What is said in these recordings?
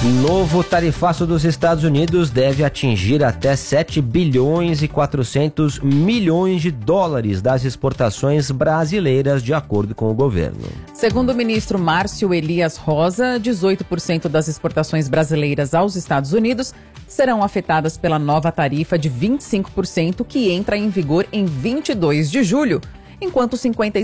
Novo tarifaço dos Estados Unidos deve atingir até 7 bilhões e 400 milhões de dólares das exportações brasileiras, de acordo com o governo. Segundo o ministro Márcio Elias Rosa, 18% das exportações brasileiras aos Estados Unidos serão afetadas pela nova tarifa de 25% que entra em vigor em 22 de julho, enquanto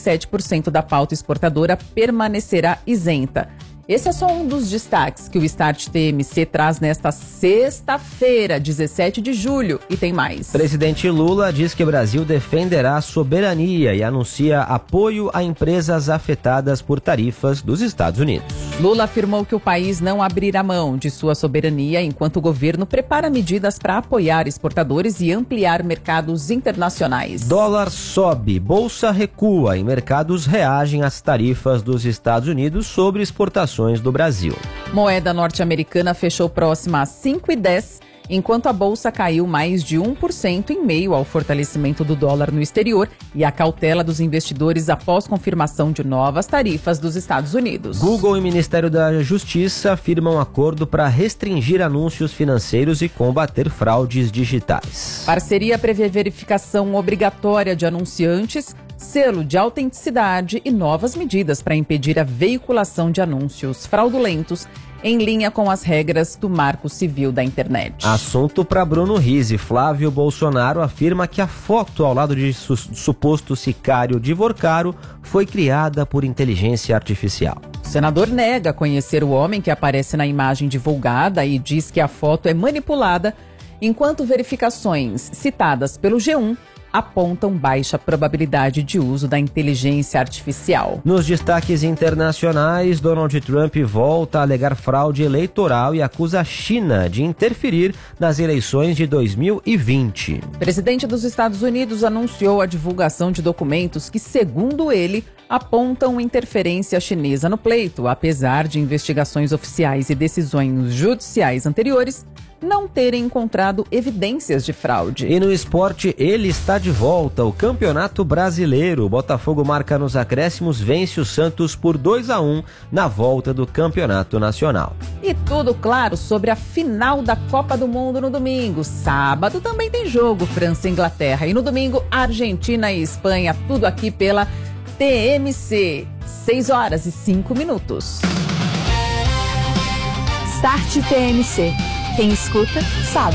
57% da pauta exportadora permanecerá isenta. Esse é só um dos destaques que o Start TMC traz nesta sexta-feira, 17 de julho, e tem mais. Presidente Lula diz que o Brasil defenderá a soberania e anuncia apoio a empresas afetadas por tarifas dos Estados Unidos. Lula afirmou que o país não abrirá mão de sua soberania enquanto o governo prepara medidas para apoiar exportadores e ampliar mercados internacionais. Dólar sobe, bolsa recua e mercados reagem às tarifas dos Estados Unidos sobre exportações do Brasil. Moeda norte-americana fechou próxima a 5,10, enquanto a bolsa caiu mais de 1% em meio ao fortalecimento do dólar no exterior e à cautela dos investidores após confirmação de novas tarifas dos Estados Unidos. Google e Ministério da Justiça firmam acordo para restringir anúncios financeiros e combater fraudes digitais. Parceria prevê verificação obrigatória de anunciantes, selo de autenticidade e novas medidas para impedir a veiculação de anúncios fraudulentos em linha com as regras do Marco Civil da Internet. Assunto para Bruno Rizzi. Flávio Bolsonaro afirma que a foto ao lado de suposto sicário de Vorcaro foi criada por inteligência artificial. O senador nega conhecer o homem que aparece na imagem divulgada e diz que a foto é manipulada, enquanto verificações citadas pelo G1 apontam baixa probabilidade de uso da inteligência artificial. Nos destaques internacionais, Donald Trump volta a alegar fraude eleitoral e acusa a China de interferir nas eleições de 2020. O presidente dos Estados Unidos anunciou a divulgação de documentos que, segundo ele, apontam interferência chinesa no pleito, apesar de investigações oficiais e decisões judiciais anteriores não terem encontrado evidências de fraude. E no esporte, ele está de volta. O Campeonato Brasileiro. O Botafogo marca nos acréscimos, vence o Santos por 2-1 na volta do Campeonato Nacional. E tudo claro sobre a final da Copa do Mundo no domingo. Sábado também tem jogo, França e Inglaterra. E no domingo, Argentina e Espanha. Tudo aqui pela TMC. 6h05. Start TMC. Quem escuta, sabe.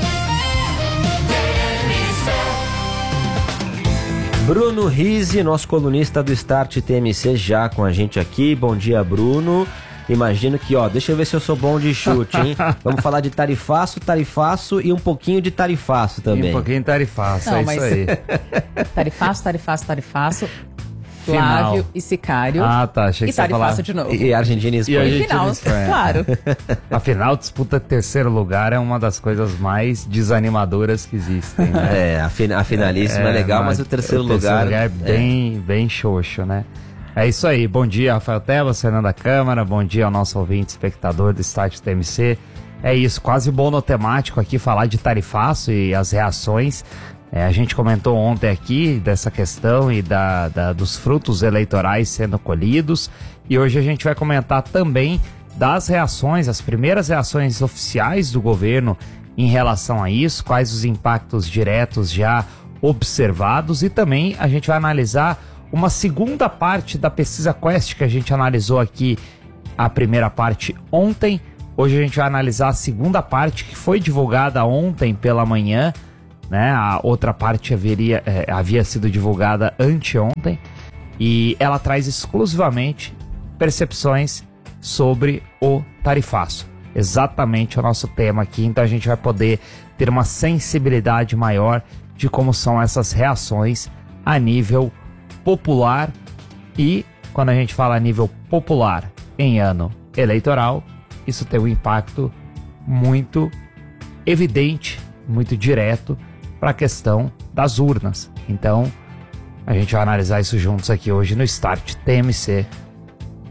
Bruno Rizzi, nosso colunista do Start TMC, já com a gente aqui. Bom dia, Bruno. Imagino que, deixa eu ver se eu sou bom de chute, hein? Vamos falar de tarifaço e um pouquinho de tarifaço também. E um pouquinho de tarifaço, não, é isso aí. Tarifaço. Flávio e Sicário. Ah, tá. Achei que você ia falar. de novo. E Argentina e Espanha. E final, claro. A final, disputa terceiro lugar é uma das coisas mais desanimadoras que existem, né? A finalíssima é legal, mas o terceiro lugar é bem xoxo, né? É isso aí. Bom dia, Rafael Tebas, Fernanda Câmara. Bom dia ao nosso ouvinte, espectador do Start TMC. É isso, quase monotemático aqui falar de tarifaço e as reações. A gente comentou ontem aqui dessa questão e dos frutos eleitorais sendo colhidos, e hoje a gente vai comentar também das reações, as primeiras reações oficiais do governo em relação a isso, quais os impactos diretos já observados, e também a gente vai analisar uma segunda parte da pesquisa Quest que a gente analisou aqui, a primeira parte ontem. Hoje a gente vai analisar a segunda parte que foi divulgada ontem pela manhã, né? A outra parte havia sido divulgada anteontem, e ela traz exclusivamente percepções sobre o tarifaço. Exatamente o nosso tema aqui, então a gente vai poder ter uma sensibilidade maior de como são essas reações a nível popular. E quando a gente fala a nível popular em ano eleitoral, isso tem um impacto muito evidente, muito direto para a questão das urnas. Então, a gente vai analisar isso juntos aqui hoje no Start TMC.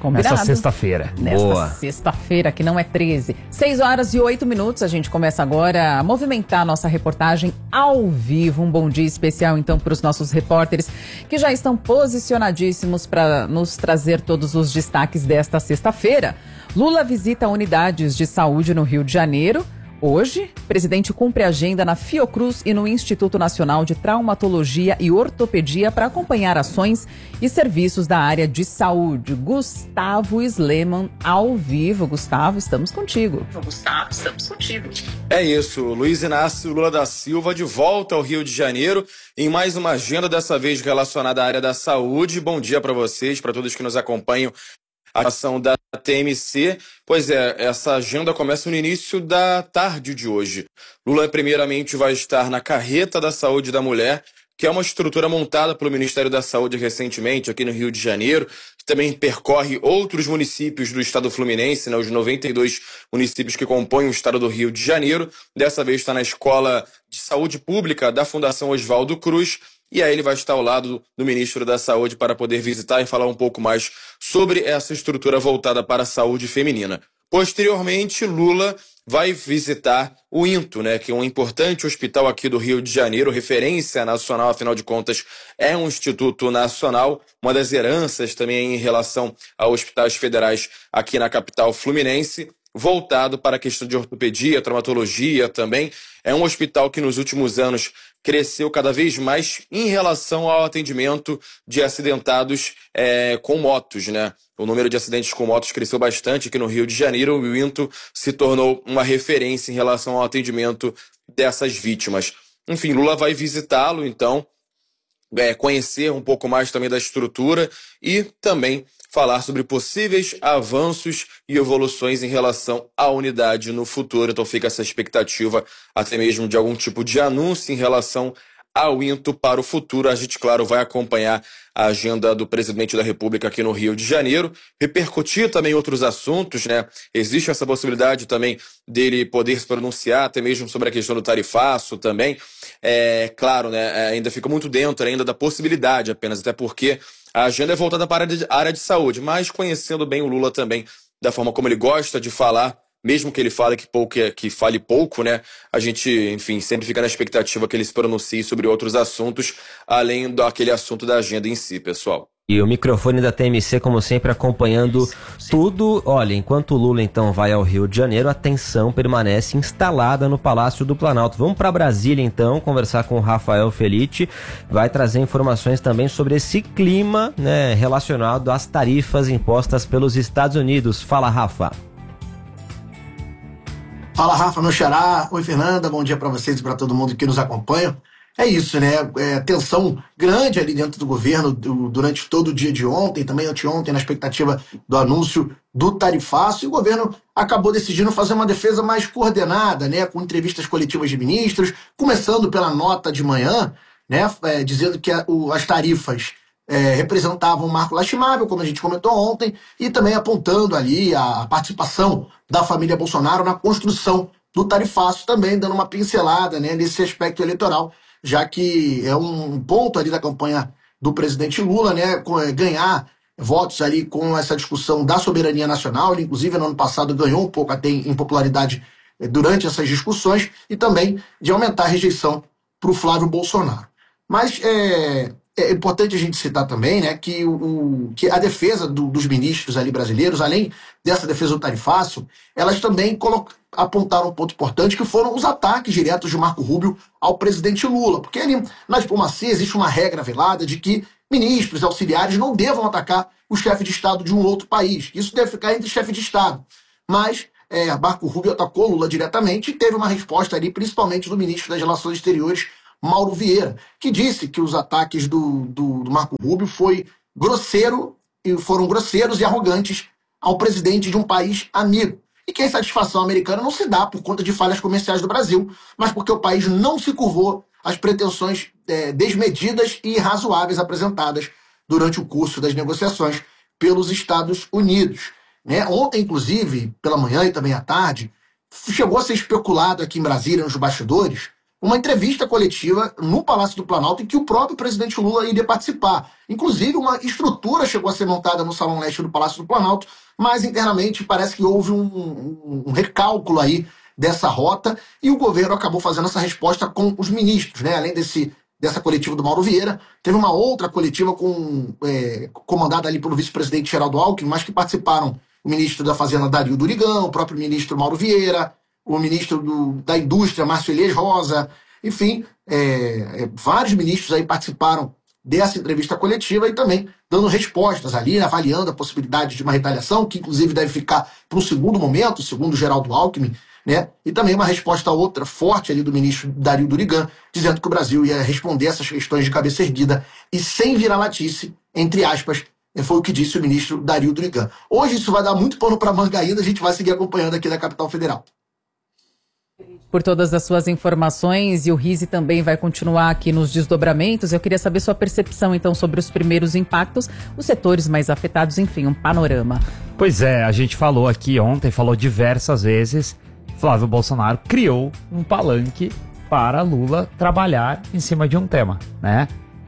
Combinado. Nessa sexta-feira. Nesta sexta-feira, que não é 13. 6h08, a gente começa agora a movimentar a nossa reportagem ao vivo. Um bom dia especial, então, para os nossos repórteres que já estão posicionadíssimos para nos trazer todos os destaques desta sexta-feira. Lula visita unidades de saúde no Rio de Janeiro. Hoje, o presidente cumpre agenda na Fiocruz e no Instituto Nacional de Traumatologia e Ortopedia para acompanhar ações e serviços da área de saúde. Gustavo Sleman, ao vivo. Gustavo, estamos contigo. É isso, Luiz Inácio Lula da Silva de volta ao Rio de Janeiro em mais uma agenda, dessa vez relacionada à área da saúde. Bom dia para vocês, para todos que nos acompanham. A ação da TMC, pois é, essa agenda começa no início da tarde de hoje. Lula primeiramente vai estar na Carreta da Saúde da Mulher, que é uma estrutura montada pelo Ministério da Saúde recentemente aqui no Rio de Janeiro, que também percorre outros municípios do estado fluminense, né, os 92 municípios que compõem o estado do Rio de Janeiro. Dessa vez está na Escola de Saúde Pública da Fundação Oswaldo Cruz. E aí ele vai estar ao lado do ministro da Saúde para poder visitar e falar um pouco mais sobre essa estrutura voltada para a saúde feminina. Posteriormente, Lula vai visitar o INTO, né, que é um importante hospital aqui do Rio de Janeiro, referência nacional, afinal de contas, é um instituto nacional, uma das heranças também em relação a hospitais federais aqui na capital fluminense, voltado para a questão de ortopedia, traumatologia também. É um hospital que nos últimos anos cresceu cada vez mais em relação ao atendimento de acidentados com motos, né? O número de acidentes com motos cresceu bastante aqui no Rio de Janeiro e o INTO se tornou uma referência em relação ao atendimento dessas vítimas. Enfim, Lula vai visitá-lo, então, conhecer um pouco mais também da estrutura e também falar sobre possíveis avanços e evoluções em relação à unidade no futuro. Então fica essa expectativa até mesmo de algum tipo de anúncio em relação ao INTO para o futuro. A gente, claro, vai acompanhar a agenda do presidente da República aqui no Rio de Janeiro, repercutir também outros assuntos, né? Existe essa possibilidade também dele poder se pronunciar até mesmo sobre a questão do tarifaço também. Claro, né? Ainda fica muito dentro ainda da possibilidade apenas, até porque a agenda é voltada para a área de saúde, mas conhecendo bem o Lula também, da forma como ele gosta de falar, mesmo que ele fale que fale pouco, né? A gente, enfim, sempre fica na expectativa que ele se pronuncie sobre outros assuntos, além daquele assunto da agenda em si, pessoal. E o microfone da TMC, como sempre, acompanhando tudo. Olha, enquanto o Lula, então, vai ao Rio de Janeiro, a tensão permanece instalada no Palácio do Planalto. Vamos para Brasília, então, conversar com o Rafael Felitti. Vai trazer informações também sobre esse clima, né, relacionado às tarifas impostas pelos Estados Unidos. Fala, Rafa. Fala, Rafa, meu xará. Oi, Fernanda. Bom dia para vocês e para todo mundo que nos acompanha. É isso, né? Tensão grande ali dentro do governo durante todo o dia de ontem, também anteontem, na expectativa do anúncio do tarifaço. E o governo acabou decidindo fazer uma defesa mais coordenada, né? Com entrevistas coletivas de ministros, começando pela nota de manhã, né? Dizendo que as tarifas representavam um marco lastimável, como a gente comentou ontem, e também apontando ali a participação da família Bolsonaro na construção do tarifaço, também dando uma pincelada, né, nesse aspecto eleitoral, já que é um ponto ali da campanha do presidente Lula, né, ganhar votos ali com essa discussão da soberania nacional. Ele, inclusive, no ano passado ganhou um pouco até em popularidade durante essas discussões, e também de aumentar a rejeição para o Flávio Bolsonaro. Mas é importante a gente citar também, né, que a defesa dos ministros ali brasileiros, além dessa defesa do tarifaço, elas também apontaram um ponto importante, que foram os ataques diretos de Marco Rubio ao presidente Lula. Porque ali, na diplomacia, existe uma regra velada de que ministros e auxiliares não devam atacar o chefe de Estado de um outro país. Isso deve ficar entre chefe de Estado. Mas Marco Rubio atacou Lula diretamente e teve uma resposta ali, principalmente do ministro das Relações Exteriores, Mauro Vieira, que disse que os ataques do Marco Rubio foram grosseiros e arrogantes ao presidente de um país amigo. E que a insatisfação americana não se dá por conta de falhas comerciais do Brasil, mas porque o país não se curvou às pretensões desmedidas e irrazoáveis apresentadas durante o curso das negociações pelos Estados Unidos. Né? Ontem, inclusive, pela manhã e também à tarde, chegou a ser especulado aqui em Brasília, nos bastidores, uma entrevista coletiva no Palácio do Planalto em que o próprio presidente Lula iria participar. Inclusive, uma estrutura chegou a ser montada no Salão Leste do Palácio do Planalto, mas internamente parece que houve um recálculo aí dessa rota e o governo acabou fazendo essa resposta com os ministros, né? Além dessa coletiva do Mauro Vieira, teve uma outra coletiva comandada ali pelo vice-presidente Geraldo Alckmin, mas que participaram o ministro da Fazenda Dario Durigão, o próprio ministro Mauro Vieira, o ministro da Indústria, Márcio Elias Rosa, enfim, vários ministros aí participaram dessa entrevista coletiva e também dando respostas ali, avaliando a possibilidade de uma retaliação, que inclusive deve ficar para um segundo momento, segundo o Geraldo Alckmin, né? E também uma resposta outra forte ali do ministro Dario Durigan, dizendo que o Brasil ia responder essas questões de cabeça erguida e sem viralatice, entre aspas, foi o que disse o ministro Dario Durigan. Hoje isso vai dar muito pano para manga ainda, a gente vai seguir acompanhando aqui da capital federal. Por todas as suas informações, e o Rizzi também vai continuar aqui nos desdobramentos. Eu queria saber sua percepção, então, sobre os primeiros impactos, os setores mais afetados, enfim, um panorama. Pois é, a gente falou aqui ontem, falou diversas vezes, Flávio Bolsonaro criou um palanque para Lula trabalhar em cima de um tema, né?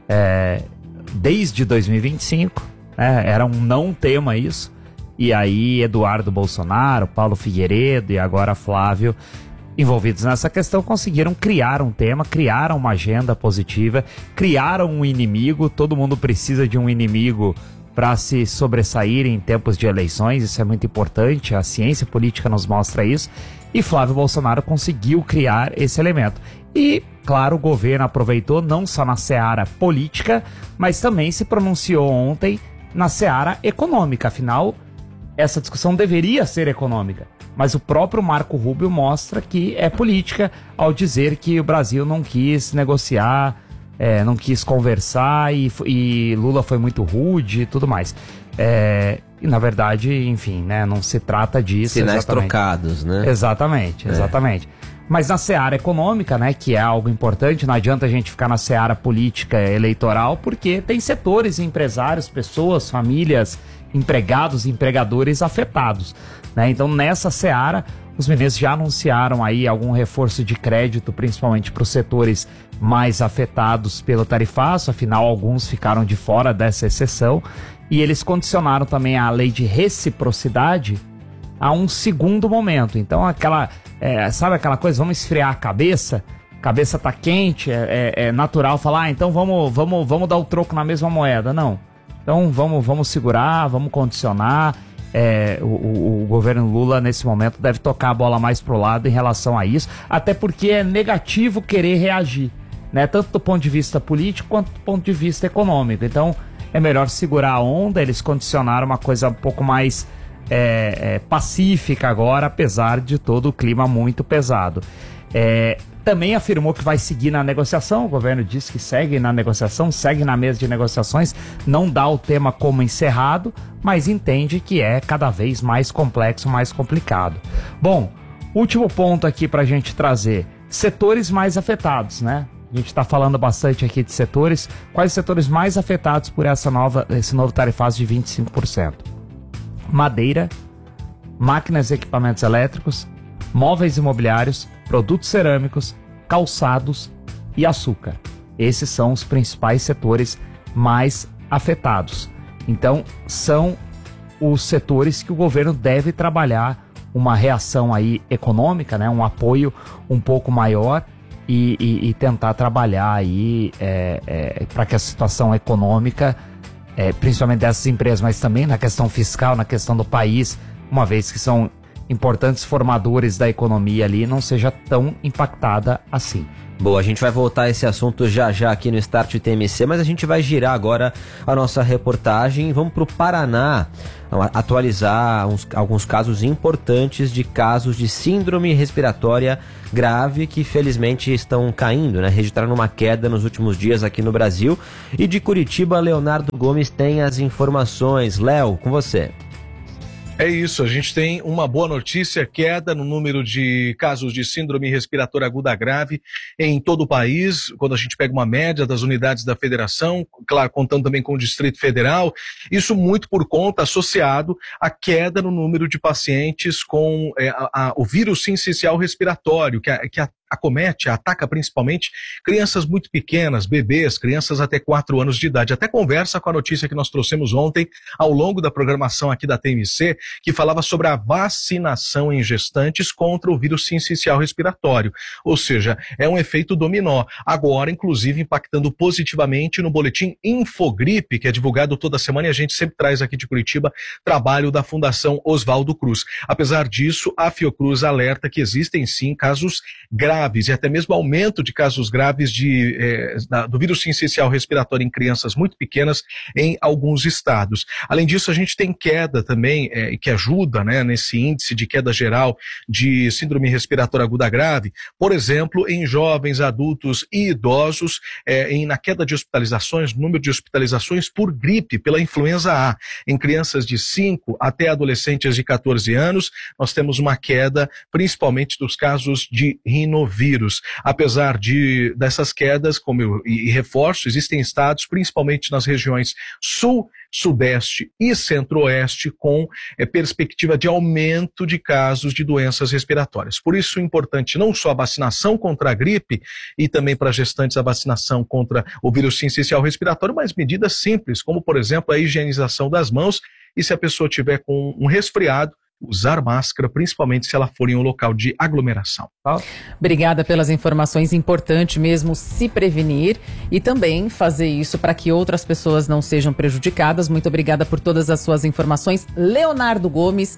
Desde 2025, né, era um não tema isso, e aí Eduardo Bolsonaro, Paulo Figueiredo e agora Flávio, envolvidos nessa questão, conseguiram criar um tema, criaram uma agenda positiva, criaram um inimigo. Todo mundo precisa de um inimigo para se sobressair em tempos de eleições, isso é muito importante, a ciência política nos mostra isso, e Flávio Bolsonaro conseguiu criar esse elemento. E, claro, o governo aproveitou não só na seara política, mas também se pronunciou ontem na seara econômica, afinal, essa discussão deveria ser econômica. Mas o próprio Marco Rubio mostra que é política ao dizer que o Brasil não quis negociar, não quis conversar e Lula foi muito rude e tudo mais. E na verdade, enfim, né, não se trata disso. Sinais exatamente. trocados, né? Exatamente. Mas na seara econômica, né, que é algo importante, não adianta a gente ficar na seara política eleitoral, porque tem setores, empresários, pessoas, famílias, empregados e empregadores afetados, né? Então nessa seara os ministros já anunciaram aí algum reforço de crédito, principalmente para os setores mais afetados pelo tarifaço, afinal alguns ficaram de fora dessa exceção, e eles condicionaram também a lei de reciprocidade a um segundo momento. Então sabe aquela coisa, vamos esfriar a cabeça tá quente, é natural falar, então vamos dar o troco na mesma moeda, não. Então vamos segurar, vamos condicionar. O governo Lula nesse momento deve tocar a bola mais pro lado em relação a isso, até porque é negativo querer reagir, né? Tanto do ponto de vista político quanto do ponto de vista econômico. Então é melhor segurar a onda. Eles condicionaram uma coisa um pouco mais pacífica agora, apesar de todo o clima muito pesado. Também afirmou que vai seguir na negociação. O governo disse que segue na negociação, segue na mesa de negociações, não dá o tema como encerrado, mas entende que é cada vez mais complexo, mais complicado. Bom, último ponto aqui para a gente trazer: setores mais afetados, né? A gente está falando bastante aqui de setores. Quais setores mais afetados por esse novo tarifaço de 25%? Madeira, máquinas e equipamentos elétricos, móveis imobiliários, produtos cerâmicos, calçados e açúcar. Esses são os principais setores mais afetados. Então, são os setores que o governo deve trabalhar uma reação aí econômica, né? Um apoio um pouco maior e tentar trabalhar aí para que a situação econômica, principalmente dessas empresas, mas também na questão fiscal, na questão do país, uma vez que são importantes formadores da economia ali, não seja tão impactada assim. Boa, a gente vai voltar a esse assunto já aqui no Start TMC, mas a gente vai girar agora a nossa reportagem. Vamos para o Paraná atualizar alguns casos importantes de casos de síndrome respiratória grave que felizmente estão caindo, né? Registraram uma queda nos últimos dias aqui no Brasil. E de Curitiba, Leonardo Gomes tem as informações. Léo, com você. É isso, a gente tem uma boa notícia: queda no número de casos de síndrome respiratória aguda grave em todo o país, quando a gente pega uma média das unidades da federação, claro, contando também com o Distrito Federal, isso muito por conta, associado à queda no número de pacientes com o vírus sincicial respiratório, que acomete, ataca principalmente crianças muito pequenas, bebês, crianças até 4 anos de idade. Até conversa com a notícia que nós trouxemos ontem ao longo da programação aqui da TMC, que falava sobre a vacinação em gestantes contra o vírus sincicial respiratório. Ou seja, é um efeito dominó. Agora, inclusive, impactando positivamente no boletim Infogripe, que é divulgado toda semana, e a gente sempre traz aqui de Curitiba trabalho da Fundação Oswaldo Cruz. Apesar disso, a Fiocruz alerta que existem sim casos graves e até mesmo aumento de casos graves do vírus sincicial respiratório em crianças muito pequenas em alguns estados. Além disso, a gente tem queda também, que ajuda, né, nesse índice de queda geral de síndrome respiratória aguda grave, por exemplo, em jovens, adultos e idosos, na queda de hospitalizações, número de hospitalizações por gripe, pela influenza A. Em crianças de 5 até adolescentes de 14 anos, nós temos uma queda, principalmente dos casos de rinovírus. Apesar dessas quedas, e reforço, existem estados, principalmente nas regiões sul, sudeste e centro-oeste, com perspectiva de aumento de casos de doenças respiratórias. Por isso é importante não só a vacinação contra a gripe e também para gestantes a vacinação contra o vírus sincicial respiratório, mas medidas simples, como por exemplo a higienização das mãos, e se a pessoa tiver com um resfriado, usar máscara, principalmente se ela for em um local de aglomeração. Obrigada pelas informações, importante mesmo se prevenir e também fazer isso para que outras pessoas não sejam prejudicadas. Muito obrigada por todas as suas informações. Leonardo Gomes,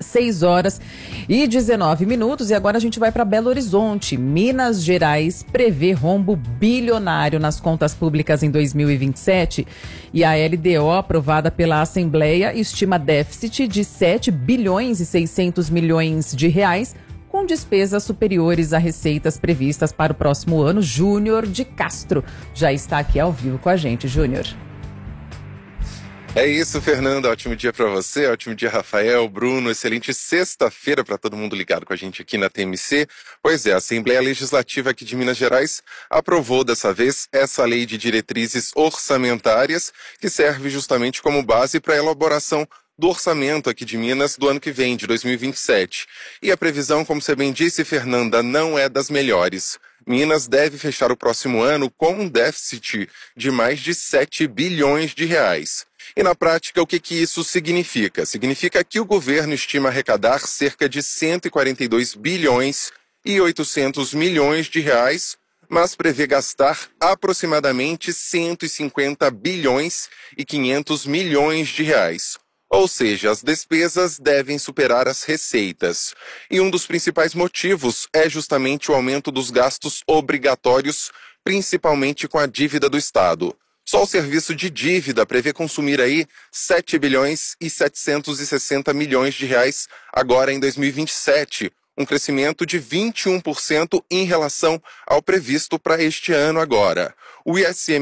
6h19. E agora a gente vai para Belo Horizonte. Minas Gerais prevê rombo bilionário nas contas públicas em 2027 e a LDO, aprovada pela Assembleia, estima déficit de 7 bilhões e 600 milhões de reais, com despesas superiores a receitas previstas para o próximo ano. Júnior de Castro já está aqui ao vivo com a gente. Júnior. É isso, Fernanda. Ótimo dia para você, ótimo dia, Rafael, Bruno. Excelente sexta-feira para todo mundo ligado com a gente aqui na TMC. Pois é, a Assembleia Legislativa aqui de Minas Gerais aprovou dessa vez essa lei de diretrizes orçamentárias, que serve justamente como base para a elaboração do orçamento aqui de Minas do ano que vem, de 2027. E a previsão, como você bem disse, Fernanda, não é das melhores. Minas deve fechar o próximo ano com um déficit de mais de 7 bilhões de reais. E na prática, o que isso significa? Significa que o governo estima arrecadar cerca de 142 bilhões e 800 milhões de reais, mas prevê gastar aproximadamente 150 bilhões e 500 milhões de reais. Ou seja, as despesas devem superar as receitas. E um dos principais motivos é justamente o aumento dos gastos obrigatórios, principalmente com a dívida do Estado. Só o serviço de dívida prevê consumir aí 7 bilhões e 760 milhões de reais agora em 2027, um crescimento de 21% em relação ao previsto para este ano agora. O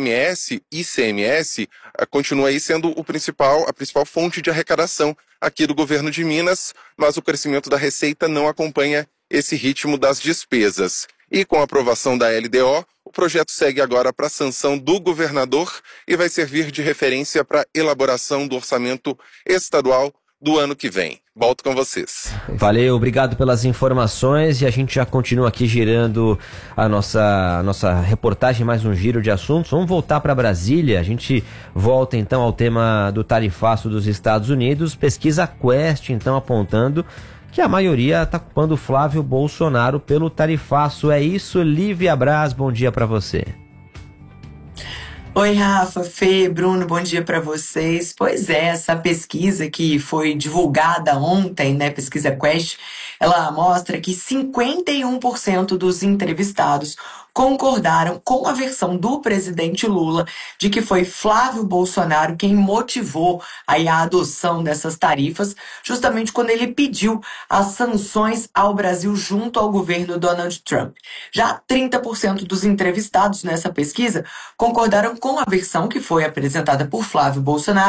ICMS continua aí sendo a principal fonte de arrecadação aqui do governo de Minas, mas o crescimento da receita não acompanha esse ritmo das despesas. E com a aprovação da LDO, o projeto segue agora para a sanção do governador e vai servir de referência para a elaboração do orçamento estadual do ano que vem. Volto com vocês. Valeu, obrigado pelas informações e a gente já continua aqui girando a nossa reportagem, mais um giro de assuntos. Vamos voltar para Brasília, a gente volta então ao tema do tarifaço dos Estados Unidos. Pesquisa Quest então apontando que a maioria está culpando o Flávio Bolsonaro pelo tarifaço. É isso, Lívia Braz, bom dia para você. Oi, Rafa, Fê, Bruno, bom dia para vocês. Pois é, essa pesquisa que foi divulgada ontem, né, pesquisa Quest, ela mostra que 51% dos entrevistados concordaram com a versão do presidente Lula de que foi Flávio Bolsonaro quem motivou aí a adoção dessas tarifas, justamente quando ele pediu as sanções ao Brasil junto ao governo Donald Trump. Já 30% dos entrevistados nessa pesquisa concordaram com a versão que foi apresentada por Flávio Bolsonaro